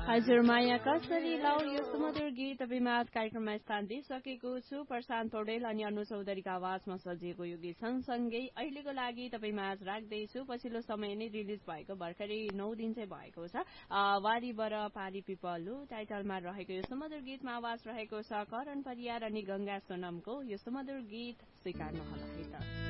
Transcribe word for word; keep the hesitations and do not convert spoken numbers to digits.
हजुर माया कसरी लाउ यो सुमधुर गीत अभिमात कार्यक्रममा स्थान दिइसकेको छु। प्रशान्त पौडेल अनि अनु चौधरीको आवाजमा सजिएको यो गीत सँगसँगै अहिलेको लागि तपाईँमा राख्दैछु। पछिल्लो समय नै रिलिज भएको भर्खरै नौ दिन चाहिँ भएको छ। वारी बर पारी पिपलु टाइटलमा रहेको यो सुमधुर गीतमा आवाज रहेको छ करण परियार अनि गंगा सोनमको। यो सुमधुर गीत स्वीकार्नु होला है त।